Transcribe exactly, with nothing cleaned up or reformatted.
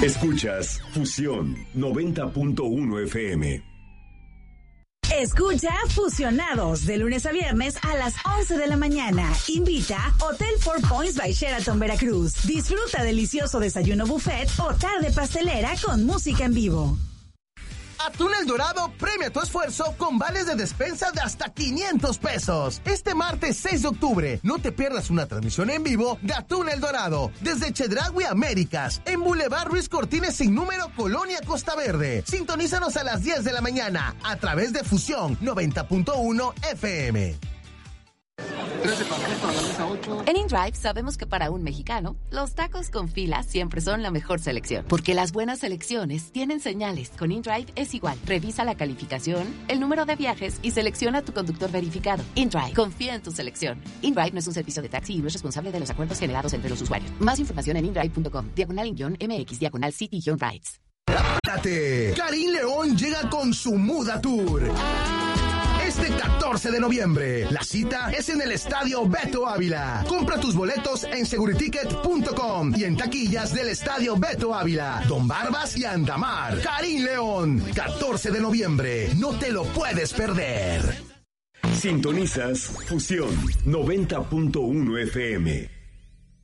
Escuchas Fusión noventa punto uno F M. Escucha Fusionados de lunes a viernes a las once de la mañana. Invita Hotel Four Points by Sheraton Veracruz. Disfruta delicioso desayuno buffet o tarde pastelera con música en vivo. Atún El Dorado premia tu esfuerzo con vales de despensa de hasta quinientos pesos. Este martes seis de octubre, no te pierdas una transmisión en vivo de Atún El Dorado desde Chedraui Américas, en Boulevard Ruiz Cortines sin número, Colonia Costa Verde. Sintonízanos a las diez de la mañana a través de Fusión noventa punto uno F M. En InDrive sabemos que para un mexicano, los tacos con fila siempre son la mejor selección. Porque las buenas selecciones tienen señales. Con InDrive es igual. Revisa la calificación, el número de viajes y selecciona tu conductor verificado. InDrive, confía en tu selección. InDrive no es un servicio de taxi y no es responsable de los acuerdos generados entre los usuarios. Más información en indrive punto com, diagonal in mx, diagonal city-rides. Karim León llega con su Muda Tour. Este catorce de noviembre, la cita es en el Estadio Beto Ávila. Compra tus boletos en seguriticket punto com y en taquillas del Estadio Beto Ávila, Don Barbas y Andamar. Karim León, catorce de noviembre, no te lo puedes perder. Sintonizas Fusión noventa punto uno F M.